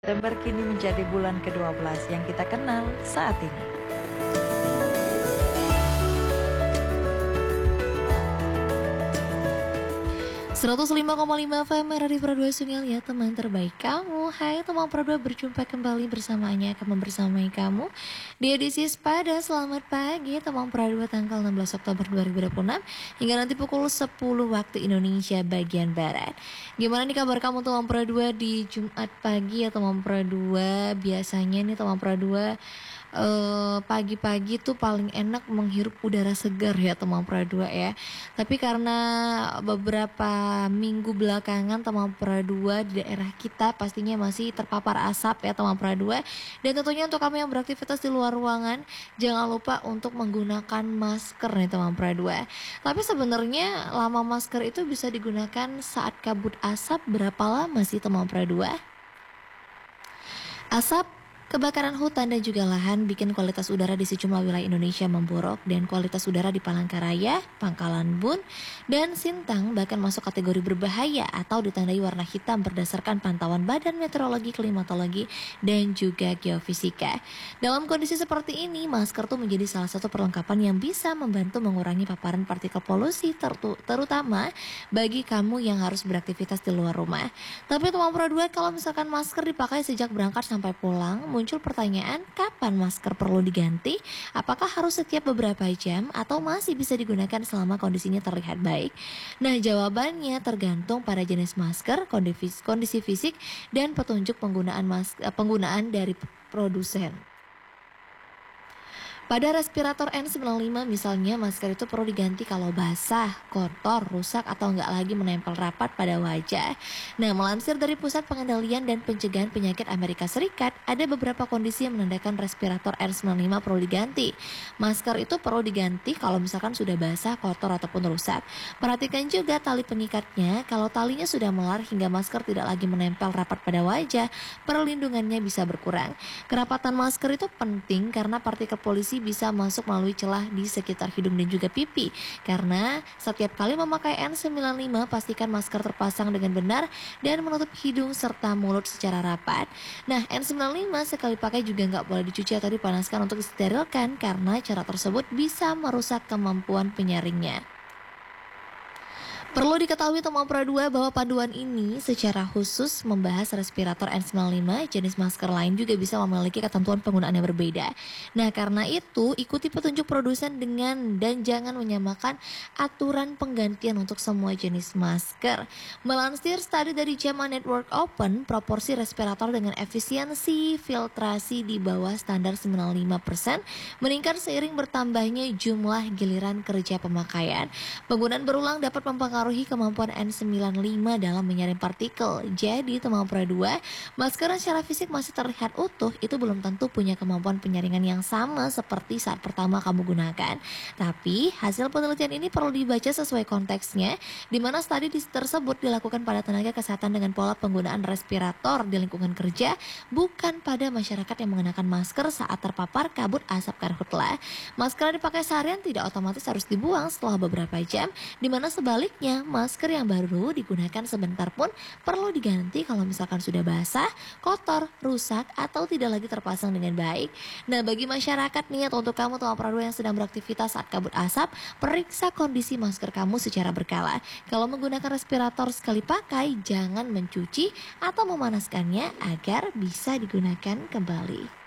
September kini menjadi bulan ke-12 yang kita kenal saat ini. 105,5 FM Radio Pro 2 Sungai Liat, teman terbaik kamu. Hai teman Pro 2, berjumpa kembali bersamanya akan membersamai kamu di edisi Sepada. Selamat pagi teman Pro 2, tanggal 16 Oktober 2026 hingga nanti pukul 10 waktu Indonesia bagian Barat. Gimana nih kabar kamu teman Pro 2 di Jumat pagi ya teman Pro 2? Biasanya nih teman Pro 2 pagi-pagi tuh paling enak menghirup udara segar ya teman Pro 2 ya. Tapi karena beberapa minggu belakangan teman Pro 2 di daerah kita pastinya masih terpapar asap ya teman Pro 2. Dan tentunya untuk kamu yang beraktivitas di luar ruangan, jangan lupa untuk menggunakan masker nih teman Pro 2. Tapi sebenarnya lama masker itu bisa digunakan saat kabut asap berapa lama sih teman Pro 2? Asap, kebakaran hutan dan juga lahan bikin kualitas udara di sejumlah wilayah Indonesia memburuk, dan kualitas udara di Palangkaraya, Pangkalan Bun, dan Sintang bahkan masuk kategori berbahaya atau ditandai warna hitam berdasarkan pantauan Badan Meteorologi, Klimatologi, dan juga Geofisika. Dalam kondisi seperti ini, masker tuh menjadi salah satu perlengkapan yang bisa membantu mengurangi paparan partikel polusi, terutama bagi kamu yang harus beraktivitas di luar rumah. Tapi teman Pro 2, kalau misalkan masker dipakai sejak berangkat sampai pulang, muncul pertanyaan, kapan masker perlu diganti? Apakah harus setiap beberapa jam atau masih bisa digunakan selama kondisinya terlihat baik? Nah, jawabannya tergantung pada jenis masker, kondisi fisik, dan petunjuk penggunaan dari produsen. Pada respirator N95 misalnya, masker itu perlu diganti kalau basah, kotor, rusak, atau nggak lagi menempel rapat pada wajah. Nah, melansir dari Pusat Pengendalian dan Pencegahan Penyakit Amerika Serikat, ada beberapa kondisi yang menandakan respirator N95 perlu diganti. Masker itu perlu diganti kalau misalkan sudah basah, kotor, ataupun rusak. Perhatikan juga tali pengikatnya. Kalau talinya sudah melar hingga masker tidak lagi menempel rapat pada wajah, perlindungannya bisa berkurang. Kerapatan masker itu penting karena partikel polusi bisa masuk melalui celah di sekitar hidung dan juga pipi. Karena setiap kali memakai N95, pastikan masker terpasang dengan benar dan menutup hidung serta mulut secara rapat. Nah, N95 sekali pakai juga nggak boleh dicuci atau dipanaskan untuk disterilkan karena cara tersebut bisa merusak kemampuan penyaringnya. Perlu diketahui teman Pro 2 bahwa panduan ini secara khusus membahas respirator N95, jenis masker lain juga bisa memiliki ketentuan penggunaan yang berbeda. Nah, karena itu ikuti petunjuk produsen dan jangan menyamakan aturan penggantian untuk semua jenis masker. Melansir studi dari JAMA Network Open, proporsi respirator dengan efisiensi filtrasi di bawah standar 95% meningkat seiring bertambahnya jumlah giliran kerja pemakaian. Penggunaan berulang dapat mempengaruhi kemampuan N95 dalam menyaring partikel. Jadi teman Pro 2, masker secara fisik masih terlihat utuh itu belum tentu punya kemampuan penyaringan yang sama seperti saat pertama kamu gunakan. Tapi hasil penelitian ini perlu dibaca sesuai konteksnya, di mana studi tersebut dilakukan pada tenaga kesehatan dengan pola penggunaan respirator di lingkungan kerja, bukan pada masyarakat yang mengenakan masker saat terpapar kabut asap karhutla. Masker yang dipakai seharian tidak otomatis harus dibuang setelah beberapa jam, di mana sebaliknya masker yang baru digunakan sebentar pun perlu diganti kalau misalkan sudah basah, kotor, rusak, atau tidak lagi terpasang dengan baik. Nah, bagi masyarakat nih atau untuk kamu teman Pro 2 yang sedang beraktivitas saat kabut asap, periksa kondisi masker kamu secara berkala. Kalau menggunakan respirator sekali pakai, jangan mencuci atau memanaskannya agar bisa digunakan kembali.